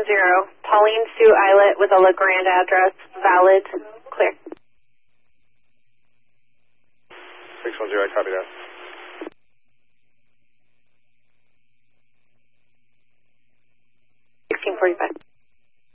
Pauline Sue Islet with a La Grande address, valid, clear. 610, I copy that. 1645.